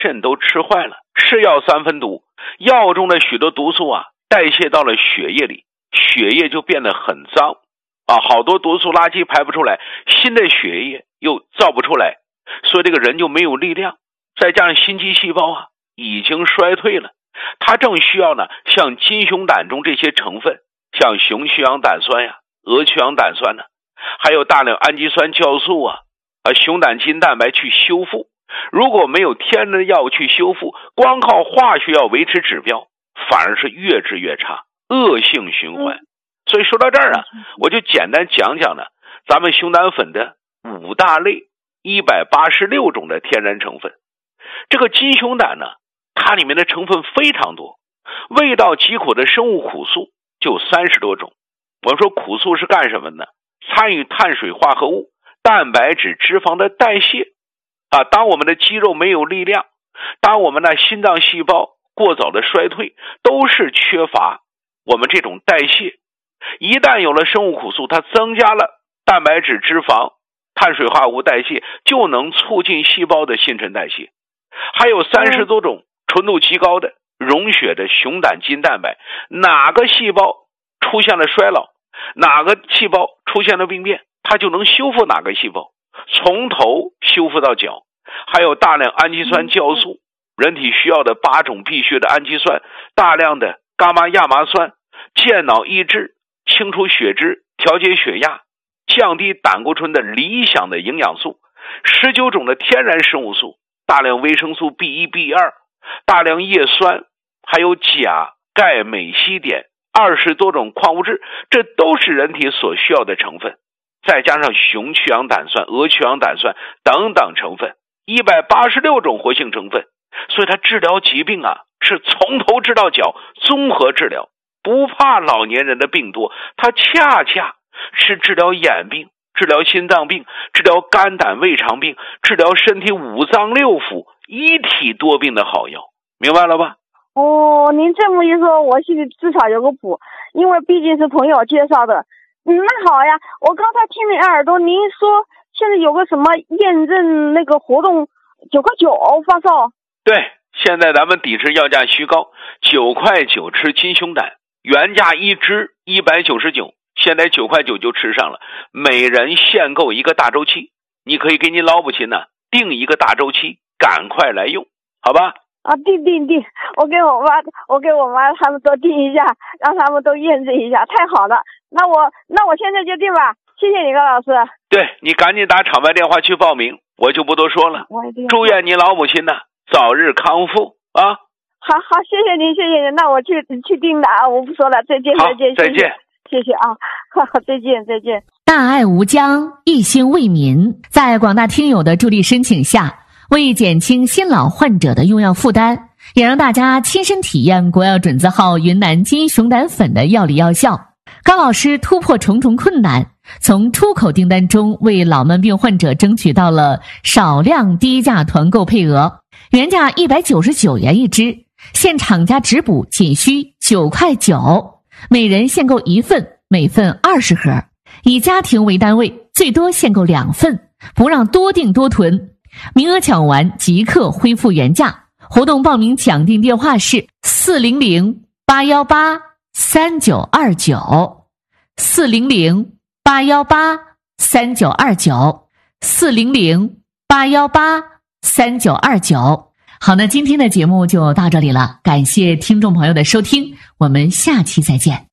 肾都吃坏了，是药三分毒，药中的许多毒素啊代谢到了血液里，血液就变得很脏啊，好多毒素垃圾排不出来，新的血液又造不出来，所以这个人就没有力量，再加上心肌细胞啊已经衰退了，他正需要呢像金熊胆中这些成分，像雄曲氧胆酸呀、鹅曲氧胆酸呢，还有大量氨基酸酵素啊、熊胆金蛋白去修复。如果没有天然的药去修复，光靠化学药维持指标，反而是越治越差，恶性循环。所以说到这儿啊，我就简单讲讲呢咱们熊胆粉的5大类186种的天然成分。这个金熊胆呢，它里面的成分非常多，味道极苦的生物苦素就30多种。我们说苦素是干什么呢？参与碳水化合物、蛋白质、脂肪的代谢啊。当我们的肌肉没有力量，当我们的心脏细胞过早的衰退，都是缺乏我们这种代谢。一旦有了生物苦素，它增加了蛋白质、脂肪、碳水化合物代谢，就能促进细胞的新陈代谢。还有30多种纯度极高的溶血的熊胆金蛋白，哪个细胞出现了衰老，哪个细胞出现了病变，它就能修复哪个细胞，从头修复到脚。还有大量氨基酸酵素，人体需要的8种必需的氨基酸，大量的伽马亚麻酸，健脑益智，清除血脂，调节血压，降低胆固醇的理想的营养素，19种的天然生物素，大量维生素 B1、B2， 大量叶酸，还有钾、钙、镁、硒、碘，20多种矿物质，这都是人体所需要的成分。再加上雄曲氧胆酸、鹅曲氧胆酸等等成分，186种活性成分，所以它治疗疾病啊是从头治到脚，综合治疗，不怕老年人的病多，它恰恰是治疗眼病、治疗心脏病、治疗肝胆胃肠病、治疗身体5脏6腑一体多病的好药，明白了吧？ 哦，您这么一说，我心里至少有个谱，因为毕竟是朋友介绍的。那好呀，我刚才听您耳朵，您说现在有个什么验证那个活动，9块9发烧。 对，现在咱们抵制药价虚高，9块9吃金熊胆，原价一支199，现在9块9就吃上了，每人限购一个大周期，你可以给你老母亲呢定一个大周期，赶快来用，好吧？ 啊，定，我给我妈他们都定一下，让他们都验证一下，太好了。那我现在就定吧，谢谢你高老师。对， 你赶紧打场外电话去报名，我就不多说了。祝愿你老母亲呢早日康复啊！ 好，谢谢您，那我去定的啊，我不说了，再见。谢谢啊，再见。 大爱无疆，一心为民，在广大听友的助力申请下，为减轻新老患者的用药负担，也让大家亲身体验国药准字号云南金熊胆粉的药理药效。高老师突破重重困难，从出口订单中为老慢病患者争取到了少量低价团购配额，原价199元一支，现厂家直补仅需9块9，每人限购1份，每份20盒，以家庭为单位，最多限购2份，不让多订多囤。名额抢完即刻恢复原价。活动报名抢订电话是400-818-3929 400-818-3929 400-818-3929。好，那今天的节目就到这里了，感谢听众朋友的收听，我们下期再见。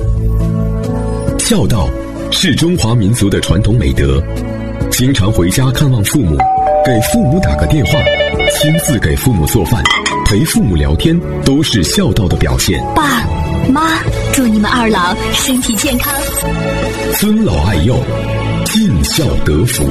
孝道是中华民族的传统美德，经常回家看望父母，给父母打个电话，亲自给父母做饭，陪父母聊天，都是孝道的表现。 爸妈，祝你们二老身体健康， 尊老爱幼，尽孝得福。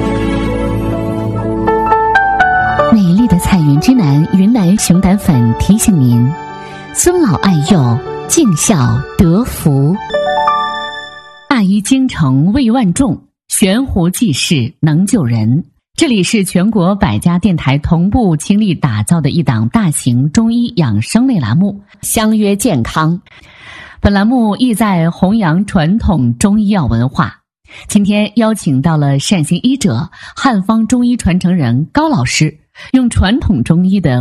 美丽的彩云之南云南熊胆粉提醒您：尊老爱幼，尽孝得福。大医精诚为万众，悬壶济世能救人。这里是全国100家电台同步倾力打造的一档大型中医养生类栏目《相约健康》。本栏目意在弘扬传统中医药文化。今天邀请到了善行医者、汉方中医传承人高老师，用传统中医的